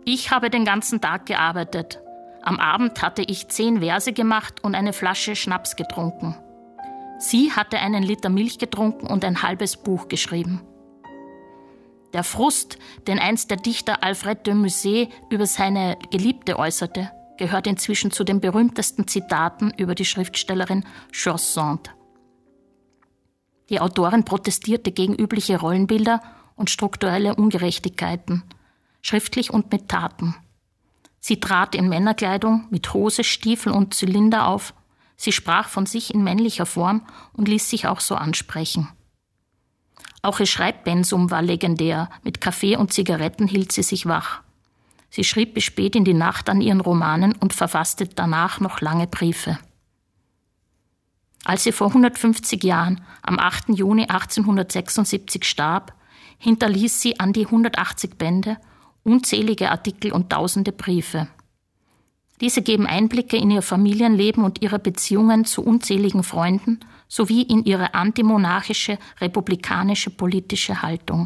Ich habe den ganzen Tag gearbeitet. Am Abend hatte ich 10 Verse gemacht und eine Flasche Schnaps getrunken. Sie hatte einen Liter Milch getrunken und ein halbes Buch geschrieben. Der Frust, den einst der Dichter Alfred de Musset über seine Geliebte äußerte, gehört inzwischen zu den berühmtesten Zitaten über die Schriftstellerin George Sand. Die Autorin protestierte gegen übliche Rollenbilder und strukturelle Ungerechtigkeiten, schriftlich und mit Taten. Sie trat in Männerkleidung mit Hose, Stiefel und Zylinder auf. Sie sprach von sich in männlicher Form und ließ sich auch so ansprechen. Auch ihr Schreibpensum war legendär. Mit Kaffee und Zigaretten hielt sie sich wach. Sie schrieb bis spät in die Nacht an ihren Romanen und verfasste danach noch lange Briefe. Als sie vor 150 Jahren, am 8. Juni 1876 starb, hinterließ sie an die 180 Bände, unzählige Artikel und tausende Briefe. Diese geben Einblicke in ihr Familienleben und ihre Beziehungen zu unzähligen Freunden sowie in ihre antimonarchische, republikanische politische Haltung.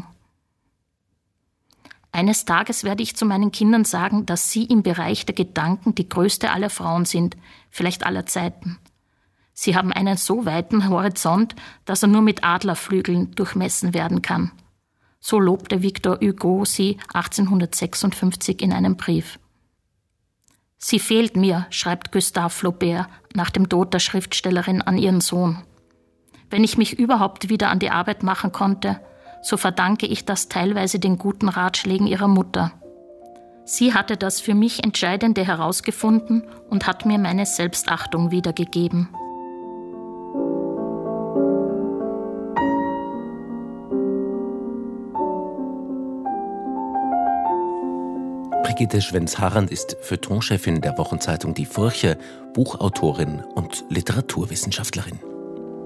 Eines Tages werde ich zu meinen Kindern sagen, dass sie im Bereich der Gedanken die größte aller Frauen sind, vielleicht aller Zeiten. Sie haben einen so weiten Horizont, dass er nur mit Adlerflügeln durchmessen werden kann. So lobte Victor Hugo sie 1856 in einem Brief. Sie fehlt mir, schreibt Gustave Flaubert nach dem Tod der Schriftstellerin an ihren Sohn. Wenn ich mich überhaupt wieder an die Arbeit machen konnte, so verdanke ich das teilweise den guten Ratschlägen ihrer Mutter. Sie hatte das für mich Entscheidende herausgefunden und hat mir meine Selbstachtung wiedergegeben. Brigitte Schwenz-Harand ist Feuilletonchefin der Wochenzeitung Die Furche, Buchautorin und Literaturwissenschaftlerin.